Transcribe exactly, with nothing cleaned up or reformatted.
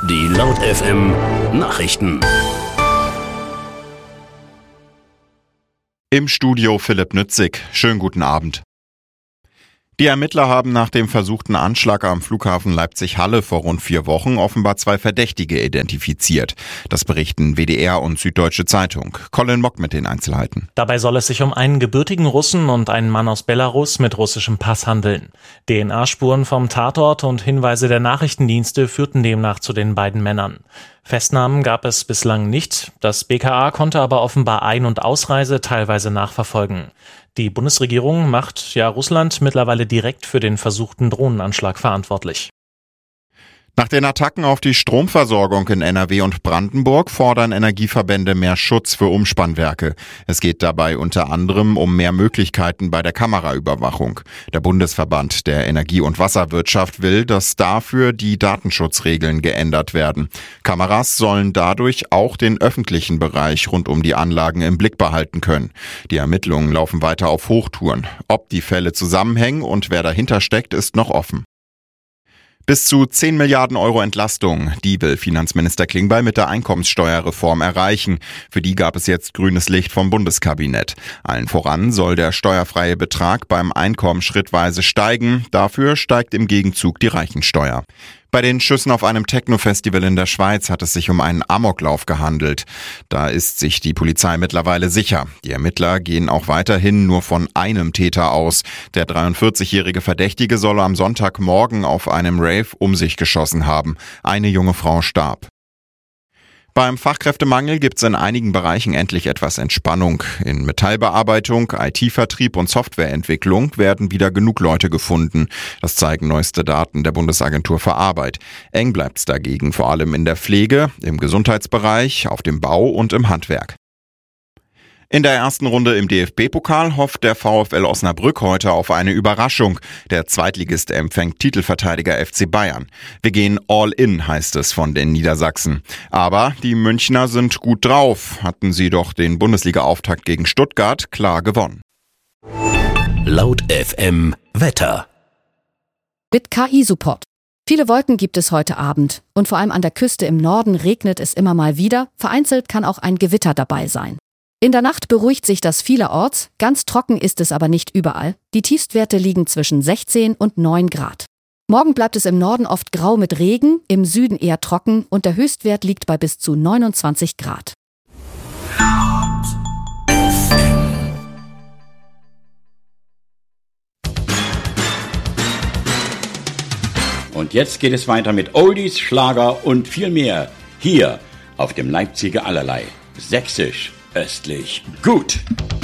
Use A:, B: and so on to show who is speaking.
A: Die Laut F M Nachrichten.
B: Im Studio Philipp Nützig. Schönen guten Abend. Die Ermittler haben nach dem versuchten Anschlag am Flughafen Leipzig-Halle vor rund vier Wochen offenbar zwei Verdächtige identifiziert. Das berichten W D R und Süddeutsche Zeitung. Colin Mock mit den Einzelheiten.
C: Dabei soll es sich um einen gebürtigen Russen und einen Mann aus Belarus mit russischem Pass handeln. D N A-Spuren vom Tatort und Hinweise der Nachrichtendienste führten demnach zu den beiden Männern. Festnahmen gab es bislang nicht. Das B K A konnte aber offenbar Ein- und Ausreise teilweise nachverfolgen. Die Bundesregierung macht ja Russland mittlerweile direkt für den versuchten Drohnenanschlag verantwortlich.
B: Nach den Attacken auf die Stromversorgung in N R W und Brandenburg fordern Energieverbände mehr Schutz für Umspannwerke. Es geht dabei unter anderem um mehr Möglichkeiten bei der Kameraüberwachung. Der Bundesverband der Energie- und Wasserwirtschaft will, dass dafür die Datenschutzregeln geändert werden. Kameras sollen dadurch auch den öffentlichen Bereich rund um die Anlagen im Blick behalten können. Die Ermittlungen laufen weiter auf Hochtouren. Ob die Fälle zusammenhängen und wer dahinter steckt, ist noch offen. Bis zu zehn Milliarden Euro Entlastung, die will Finanzminister Klingbeil mit der Einkommenssteuerreform erreichen. Für die gab es jetzt grünes Licht vom Bundeskabinett. Allen voran soll der steuerfreie Betrag beim Einkommen schrittweise steigen. Dafür steigt im Gegenzug die Reichensteuer. Bei den Schüssen auf einem Techno-Festival in der Schweiz hat es sich um einen Amoklauf gehandelt. Da ist sich die Polizei mittlerweile sicher. Die Ermittler gehen auch weiterhin nur von einem Täter aus. Der dreiundvierzigjährige Verdächtige soll am Sonntagmorgen auf einem Rave um sich geschossen haben. Eine junge Frau starb. Beim Fachkräftemangel gibt es in einigen Bereichen endlich etwas Entspannung. In Metallbearbeitung, I T-Vertrieb und Softwareentwicklung werden wieder genug Leute gefunden. Das zeigen neueste Daten der Bundesagentur für Arbeit. Eng bleibt's dagegen vor allem in der Pflege, im Gesundheitsbereich, auf dem Bau und im Handwerk. In der ersten Runde im D F B-Pokal hofft der VfL Osnabrück heute auf eine Überraschung. Der Zweitligist empfängt Titelverteidiger F C Bayern. Wir gehen all in, heißt es von den Niedersachsen. Aber die Münchner sind gut drauf. Hatten sie doch den Bundesliga-Auftakt gegen Stuttgart klar gewonnen.
A: Laut F M Wetter.
D: Mit K I-Support. Viele Wolken gibt es heute Abend. Und vor allem an der Küste im Norden regnet es immer mal wieder. Vereinzelt kann auch ein Gewitter dabei sein. In der Nacht beruhigt sich das vielerorts, ganz trocken ist es aber nicht überall. Die Tiefstwerte liegen zwischen sechzehn und neun Grad. Morgen bleibt es im Norden oft grau mit Regen, im Süden eher trocken und der Höchstwert liegt bei bis zu neunundzwanzig Grad.
E: Und jetzt geht es weiter mit Oldies, Schlager und viel mehr. Hier auf dem Leipziger Allerlei. Sächsisch. Östlich gut.